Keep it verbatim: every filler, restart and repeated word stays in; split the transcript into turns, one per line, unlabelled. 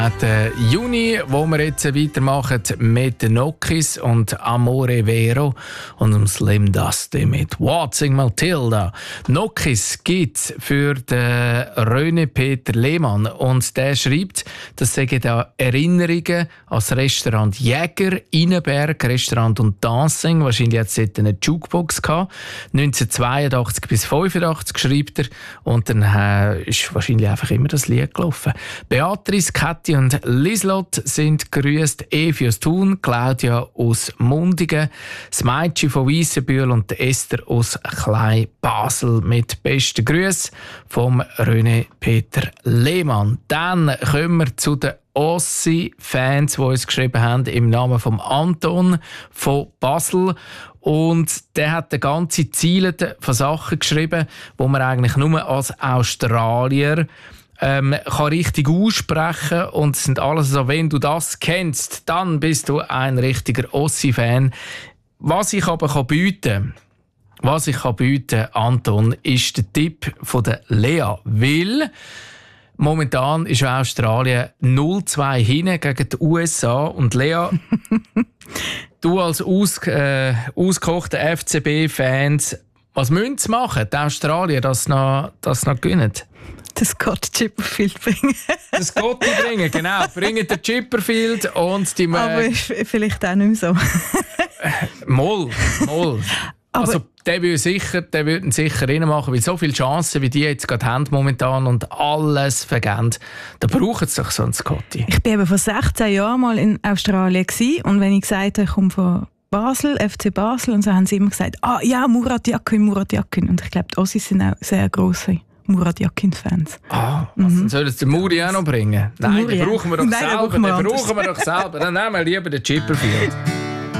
Juni, wo wir jetzt weitermachen mit den Nokis und Amore Vero und dem Slim Dusty mit Watching Matilda. Nokis gibt es für den René Peter Lehmann und der schreibt, das seien da Erinnerungen an das Restaurant Jäger, Innenberg, Restaurant und Dancing. Wahrscheinlich hat es dort eine Jukebox gehabt. neunzehnhundertzweiundachtzig bis fünfundachtzig schreibt er und dann äh, ist wahrscheinlich einfach immer das Lied gelaufen. Beatrice, Kathi und Lislot sind grüßt, Evi aus Thun, Claudia aus Mundigen, das Mädchen von Weissenbühl und Esther aus Klein Basel mit besten Grüßen vom René Peter Lehmann. Dann kommen wir zu den Ossi-Fans, die uns geschrieben haben, im Namen von Anton von Basel. Und der hat eine ganze Ziele von Sachen geschrieben, wo man eigentlich nur als Australier ähm, kann richtig aussprechen und es sind alles so, wenn du das kennst, dann bist du ein richtiger Ossi-Fan. Was ich aber kann bieten was ich kann bieten, Anton, ist der Tipp von der Lea, weil momentan ist Australien null zwei hinten gegen die U S A und Lea, du als aus, äh, ausgekochter F C B-Fans, was müssen sie machen, die Australier, dass sie noch, dass sie noch gewinnen?
Den Scott Chipperfield bringen.
Den Scotty bringen, genau. Bringen den Chipperfield und die...
Aber vielleicht auch nicht mehr so.
Moll, moll.
Aber
also der würde sicher, der würde ihn sicher reinmachen, weil so viele Chancen, wie die jetzt gerade haben momentan und alles vergeben, da brauchen sie doch so einen Scotty.
Ich war eben vor sechzehn Jahren mal in Australien gewesen, und wenn ich gesagt habe, ich komme von Basel, F C Basel, und so haben sie immer gesagt, ah ja, Murat Yakin, Murat Yakin. Und ich glaube, die Ossis sind auch sehr grosse Murat Yakin-Fans.
Ah, was, mhm. Sollen sie den Muri auch noch bringen? Nein,
Muri,
den brauchen wir doch
Nein,
selber.
Den brauchen wir,
den brauchen wir doch selber. Dann nehmen wir lieber den Chipperfield.